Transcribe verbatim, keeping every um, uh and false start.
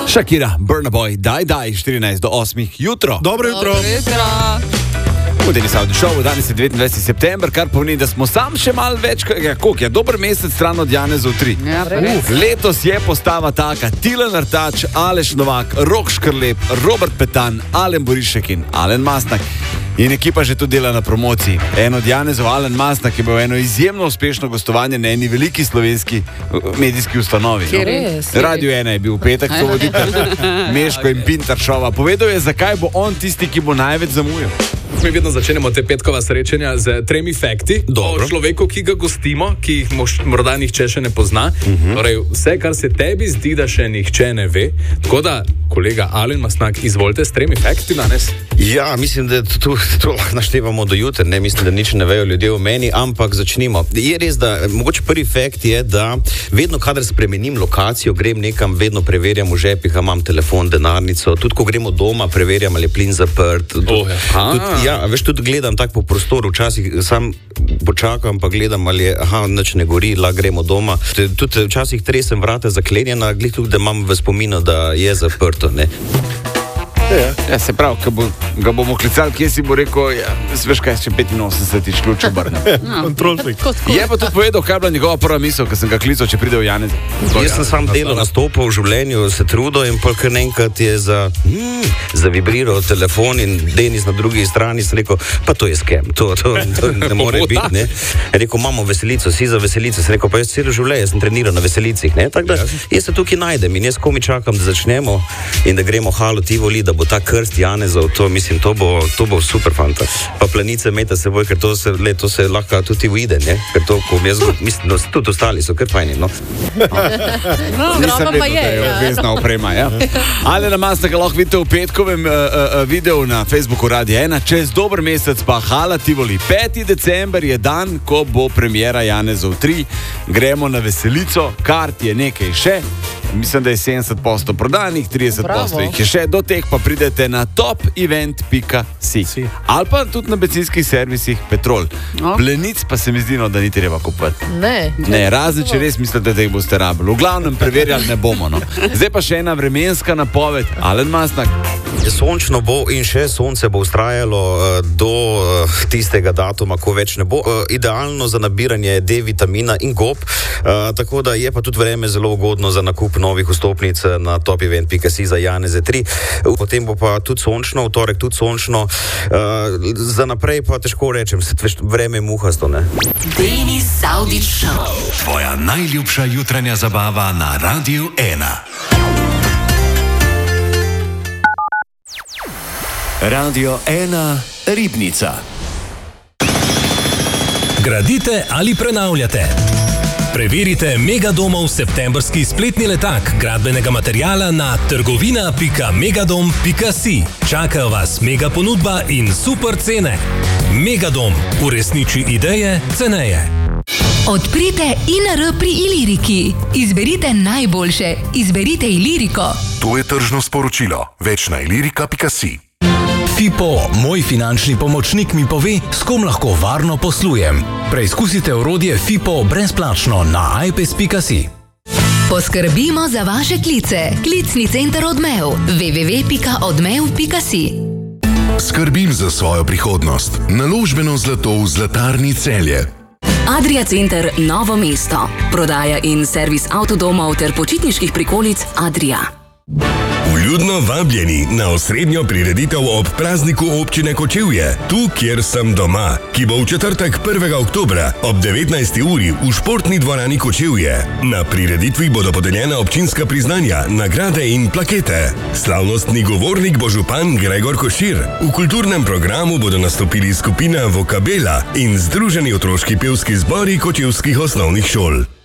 Shakira, Burna Boy, daj, daj, štirinajst do osmih jutro. Dobro jutro. Dobro jutro. V Saudi Show, danes je devetindvajseti september, kar pomeni, da smo sam še malo več, ja, koliko je, dober mesec stran od Janezov tri. Ja, uh, letos je postava taka: Tilen Artač, Aleš Novak, Rok Škrlep, Robert Petan, Alen Borišek in Alen Mastnak. In ekipa že tu dela na promociji. En od Janezov, Alen Mastnak, je bil eno izjemno uspešno gostovanje na eni veliki slovenski medijski ustanovi. Kje res? No? Radio ena je bil v petek, so voditelj Meško in Pintar šova. Povedal je, zakaj bo on tisti, ki bo največ zamujal. Mi vedno začenjamo te petkova srečanja z tremi fakti o človeku, ki ga gostimo, ki jih moš, morda nihče še ne pozna. Uh-huh. Torej, vse, kar se tebi zdi, da še nihče ne ve. Tako da, kolega Alen Mastnak, izvolite s tremi fakti danes. Ja, mislim, da to, to lahko naštevamo do jutra. Ne mislim, da nič ne vejo ljudje o meni, ampak začnimo. Je res, da mogoče prvi fakt je, da vedno, kadar spremenim lokacijo, grem nekam, vedno preverjam v žepih, a imam telefon, denarnico. Tudi ko gremo doma, preverjam, ali je plin zaprt. Oh, ja. Ja, veš, tudi gledam tako po prostoru, včasih sam počakam, pa gledam, ali je, aha, nič ne gori, la gremo doma. Tudi včasih tresem vrata zaklenjena, glih tudi, da imam v spominu, da je zaprto, ne. Ja, ja, se pravi, ko bo, ga bomo klicali, kje si bo rekel, ja, veš kaj, še petinosemdesetič ključ obrne. Kontrolnik. Je pa tudi povedal, kaj je bila njegova prva misel, ko sem ga klical, če pride v Janez. Jaz sem sam delal nastopal v življenju, se trudil in pa kar enkrat je za, hmm, zavibriral telefon in Denis na drugi strani sem rekel, pa to je skem, to, to, to ne more biti, ne. Je rekel, imamo veselico, si za veselico, sem rekel, pa jaz celo življenje sem treniral na veselicih, ne. Tako da jaz se tukaj najdem in jaz komi čakam, da začnemo in da gremo Halo Tivoli, da bo ta krst Janezov, to mislim, to bo, to bo super fanta. Pa planice meta seboj, ker to se, le, to se lahko tudi uide, ne? Ker to, ko jaz mislim, no, tudi ostali so kar fajni, no. No, nisem pa vedel, je, da je ja. obvezna oprema, ja. Alena Mastnaka lahko vidite v petkovem uh, uh, videu na Facebooku Radio ena, čez dober mesec pa Hala Tivoli. peti december je dan, ko bo premiera Janezov tri. Gremo na veselico, kart je nekaj še. Mislim, da je sedemdeset posto prodanih, trideset posto jih je še, do teh pa pridete na top event pika si. Ali pa tudi na bencinskih servisih Petrol. No. Plenic pa se mi zdi, no, da ni treba kupovati. Ne. Ne, razen če res mislite, da jih boste rabili. V glavnem preverjali ne bomo, no. Zdaj pa še ena vremenska napoved. Alen Mastnak. Sončno bo in še sonce bo ustrajalo uh, do uh, tistega datuma, ko več ne bo. Uh, idealno za nabiranje D-vitamina in gob, uh, tako da je pa tudi vreme zelo ugodno za nakup novih vstopnic na top event pika si za Janeze tri. Potem bo pa tudi sončno, v torek tudi sončno. Uh, za naprej pa težko rečem, vreme je muhasto, ne? Denis Saudić Show. Tvoja najljubša jutranja zabava na Radiu ena. Radio ena Ribnica. Gradite ali prenavljate? Preverite Megadomov septembrski spletni letak gradbenega materijala na trgovina pika megadom pika si. Čakajo vas mega ponudba in super cene. Megadom, uresniči ideje ceneje. Odprite I N R pri Iliriki. Izberite najboljše. Izberite Iliriko. To je tržno sporočilo. Več na ilirika pika si. Fipo, moj finančni pomočnik, mi pove, s kom lahko varno poslujem. Preizkusite orodje Fipo brezplačno na i p e s pika si. Poskrbimo za vaše klice. Klicni center Odmev. w w w pika odmev pika si. Skrbim za svojo prihodnost. Naložbeno zlato v Zlatarni Celje. Adria Center Novo mesto. Prodaja in servis avtodomov ter počitniških prikolic Adria. Vljudno vabljeni na osrednjo prireditev ob prazniku občine Kočevje, tu, kjer sem doma, ki bo v četrtek prvega oktobra ob devetnajsti uri v športni dvorani Kočevje. Na prireditvi bodo podeljena občinska priznanja, nagrade in plakete. Slavnostni govornik bo župan Gregor Košir. V kulturnem programu bodo nastopili skupina Vokabela in Združeni otroški pevski zbori kočevskih osnovnih šol.